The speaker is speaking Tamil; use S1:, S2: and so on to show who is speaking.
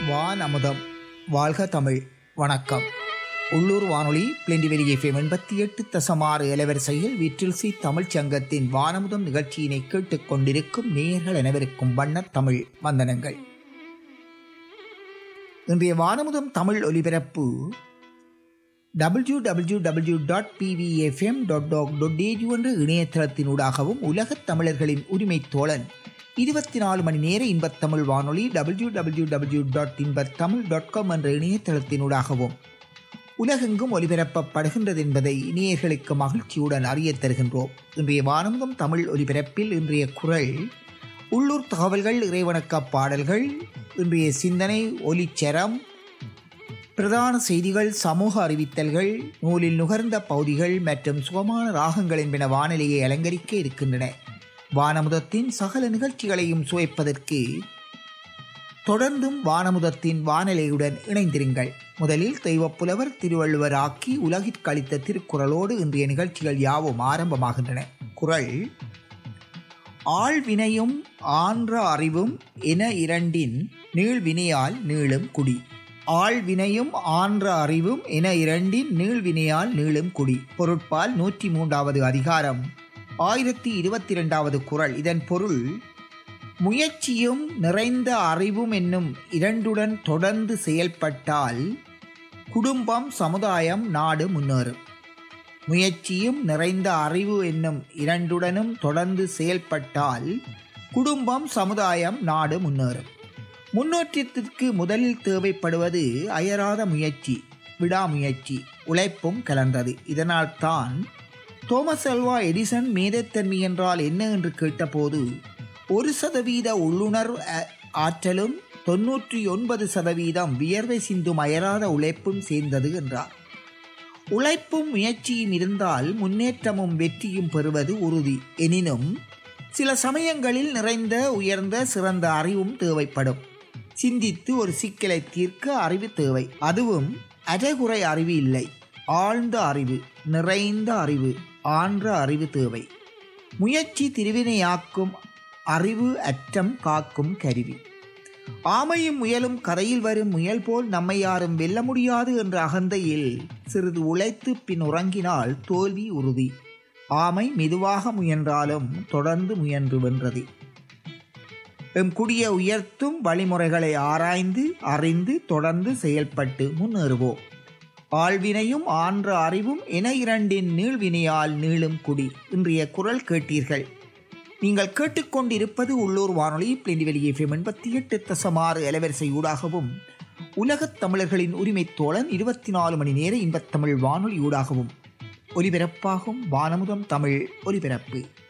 S1: வானமுதம். வாழ்க தமிழ். வணக்கம். உள்ளூர் வானொலி பிளெண்டிவெளி FM 88.6 அலைவரிசையில் விற்றில்சி தமிழ்ச் சங்கத்தின் வானமுதம் நிகழ்ச்சியினை கேட்டுக் கொண்டிருக்கும் நேயர்கள் அனைவருக்கும் வண்ணத் தமிழ் வந்தனங்கள். இன்றைய வானமுதம் தமிழ் ஒலிபரப்பு www.pvfm.org.au என்ற இணையதளத்தினூடாகவும் உலகத் தமிழர்களின் உரிமை தோழன் 24 மணி நேர இன்பத்தமிழ் வானொலி www.inbattamil.com என்ற இணையதளத்தினூடாகவும் உலகெங்கும் ஒலிபரப்பப்படுகின்றது என்பதை நேயர்களுக்கு மகிழ்ச்சியுடன் அறிய தருகின்றோம். இன்றைய வானமுதம் தமிழ் ஒலிபரப்பில் இன்றைய குரல், உள்ளூர் தகவல்கள், இறைவணக்க பாடல்கள், இன்றைய சிந்தனை, ஒலிச்சரம், பிரதான செய்திகள், சமூக அறிவித்தல்கள், நூலில் நுகர்ந்த பகுதிகள் மற்றும் சுகமான ராகங்கள் என்பன வானிலையை அலங்கரிக்க இருக்கின்றன. வானமுதத்தின் சகல நிகழ்ச்சிகளையும் சுவைப்பதற்கு தொடர்ந்தும் வானமுதத்தின் வானிலையுடன் இணைந்திருங்கள். முதலில் தெய்வப்புலவர் திருவள்ளுவர் ஆக்கி உலகிற்கு அளித்த திருக்குறளோடு இன்றைய நிகழ்ச்சிகள் யாவும் ஆரம்பமாகின்றன. குறள்: ஆழ்வினையும் ஆன்ற அறிவும் என இரண்டின் நீள்வினையால் நீளும் குடி. ஆழ்வினையும் ஆன்ற அறிவும் என இரண்டின் நீள்வினையால் நீளும் குடி. பொருட்பால் 103வது அதிகாரம் 1022வது குறள். இதன் பொருள்: முயற்சியும் நிறைந்த அறிவும் என்னும் இரண்டுடன் தொடர்ந்து செயல்பட்டால் குடும்பம், சமுதாயம், நாடு முன்னேறும். முயற்சியும் நிறைந்த அறிவு என்னும் இரண்டுடனும் தொடர்ந்து செயல்பட்டால் குடும்பம், சமுதாயம், நாடு முன்னேறும். முன்னேற்றத்திற்கு முதலில் தேவைப்படுவது அயராத முயற்சி, விடாமுயற்சி, உழைப்பும் கலந்தது. இதனால் தான் தோமஸ் அல்வா எடிசன் மேதைத்தன்மை என்றால் என்ன என்று கேட்டபோது 1% உள்ளுணர்வு ஆற்றலும் 99% வியர்வை சிந்தும் அயராத உழைப்பும் சேர்ந்தது என்றார். உழைப்பும் முயற்சியும் இருந்தால் முன்னேற்றமும் வெற்றியும் பெறுவது உறுதி. எனினும் சில சமயங்களில் நிறைந்த, உயர்ந்த, சிறந்த அறிவும் தேவைப்படும். சிந்தித்து ஒரு சிக்கலை தீர்க்க அறிவு தேவை. அதுவும் அரைகுறை அறிவு இல்லை, ஆழ்ந்த அறிவு, நிறைந்த அறிவு, ஆன்ற அறிவு தேவை. முயற்சி திருவினையாக்கும் அறிவு அற்றம் காக்கும் கருவி. ஆமையும் முயலும் கரையில் வரும் முயல் போல் நம்மை யாரும் வெல்ல முடியாது என்ற அகந்தையில் சிறிது உழைத்து பின் உறங்கினால் தோல்வி உறுதி. ஆமை மெதுவாக முயன்றாலும் தொடர்ந்து முயன்று வென்றது. எம் குடியை உயர்த்தும் வழிமுறைகளை ஆராய்ந்து அறிந்து தொடர்ந்து செயல்பட்டு முன்னேறுவோம். ஆழ்வினையும் ஆன்ற அறிவும் என இரண்டின் நீள்வினையால் நீளும் குடி. இன்றைய குரல் கேட்டீர்கள். நீங்கள் கேட்டுக்கொண்டிருப்பது உள்ளூர் வானொலி பிளெண்டிவெளி FM 88.6 அலைவரிசை ஊடாகவும் உலகத் தமிழர்களின் உரிமை தோழன் 24 மணி நேர இன்பத்தமிழ் வானொலி ஊடாகவும் ஒலிபரப்பாகும் வானமுதம் தமிழ் ஒலிபரப்பு.